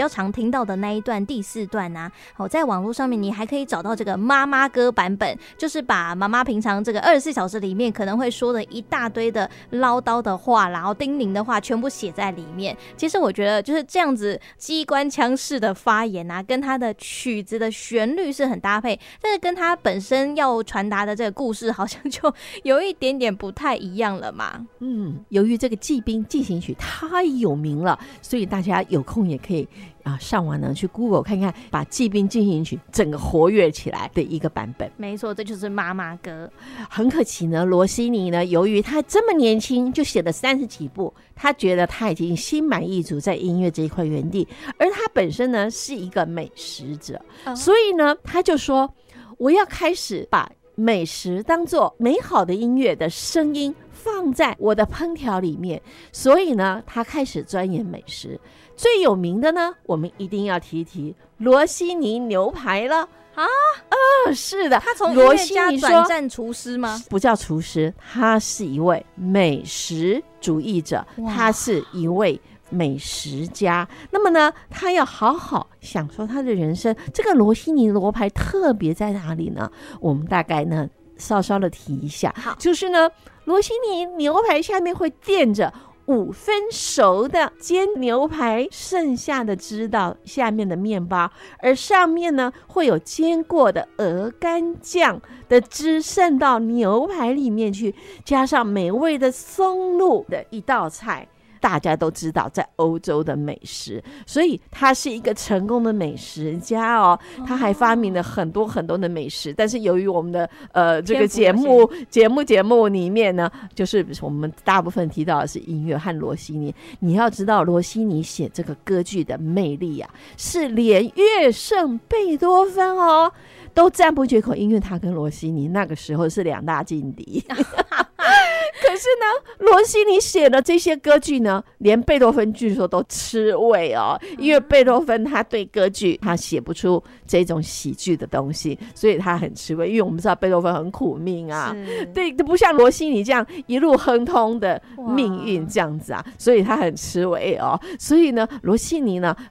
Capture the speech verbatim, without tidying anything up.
较常听到的那一段第四段啊，哦，在网络上面你还可以找到这个妈妈歌版本，就是把妈妈平常这个二十四小时里面可能会说的一大堆的唠叨的话，然后叮咛的话全部写在里面。其实我觉得就是这样子机关枪式的发言啊，跟他的曲子的旋律是很搭配，但是跟他本身要传达的这个故事好像就有一点点不太一样了嘛。 嗯，由于这个骑兵进行曲太有名了，所以大家有空也可以啊，上网呢去 Google 看看，把骑兵进行曲整个活跃起来的一个版本。 没错，这就是妈妈歌。 很可惜呢，罗西尼呢，由于他这么年轻就写了三十几部，他觉得他已经心满意足在音乐这一块园地，而他本身呢是一个美食者，哦、所以呢他就说我要开始把美食当作美好的音乐的声音放在我的烹调里面，所以呢他开始钻研美食。最有名的呢，我们一定要提一提罗西尼牛排了啊！ 呃，是的， 他从音乐家转战厨师吗？ 不叫厨师，他是一位美食主义者，他是一位美食家。那么呢，他要好好享受他的人生。这个罗西尼牛排特别在哪里呢？我们大概呢稍稍的提一下，就是呢，罗西尼牛排下面会垫着五分熟的煎牛排剩下的汁到下面的面包，而上面呢会有煎过的鹅肝酱的汁渗到牛排里面去，加上美味的松露的一道菜。大家都知道在欧洲的美食，所以他是一个成功的美食家哦。他还发明了很多很多的美食，但是由于我们的呃这个节目节目节目里面呢，就是我们大部分提到的是音乐和罗西尼。你要知道罗西尼写这个歌剧的魅力啊，是连乐圣贝多芬哦都赞不绝口，因为他跟罗西尼那个时候是两大劲敌。可是呢，罗西尼写的这些歌剧呢，连贝多芬据说都吃味哦，因为贝多芬他对歌剧他写不出这种喜剧的东西，所以他很吃味。因为我们知道贝多芬很苦命啊，对，不像罗西尼这样一路亨通的命运这样子啊，所以他很吃味哦。所以呢，罗西尼呢